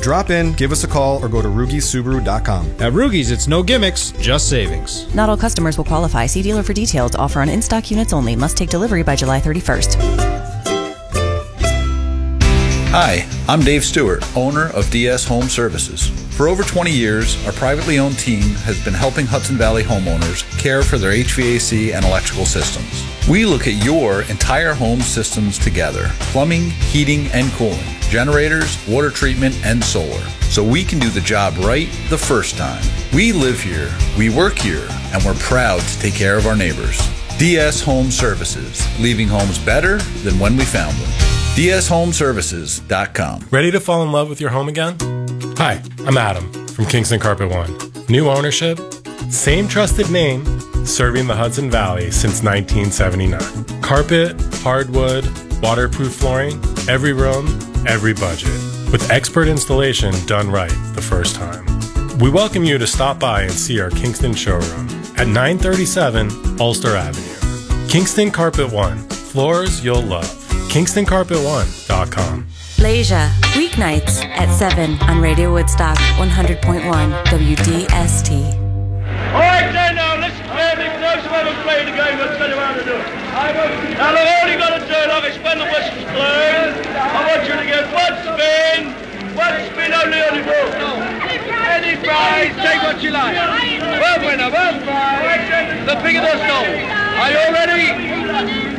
drop in, give us a call, or go to RugiSubaru.com. At Rugies, it's no gimmicks, just savings. Not all customers will qualify. See dealer for details. Offer on in-stock units only. Must take delivery by July 31st. Hi, I'm Dave Stewart, owner of DS Home Services. For over 20 years, our privately owned team has been helping Hudson Valley homeowners care for their HVAC and electrical systems. We look at your entire home systems together: plumbing, heating, and cooling, generators, water treatment, and solar, so we can do the job right the first time. We live here, we work here, and we're proud to take care of our neighbors. DS Home Services, leaving homes better than when we found them. DSHomeservices.com. Ready to fall in love with your home again? Hi, I'm Adam from Kingston Carpet One. New ownership, same trusted name, serving the Hudson Valley since 1979. Carpet, hardwood, waterproof flooring, every room, every budget. With expert installation done right the first time. We welcome you to stop by and see our Kingston showroom at 937 Ulster Avenue. Kingston Carpet One. Floors you'll love. KingstonCarpet1.com. Blasia, weeknights at 7 on Radio Woodstock 100.1 WDST. All right, then, now, listen clearly. For those who haven't played the game, I'll tell you how to do it. Now, look, all you got to do, like, is when the whistle's blown, I want you to get one spin only on the ball. Any prize, take what you like. One winner, one prize, the bigger the goal. Are you all ready?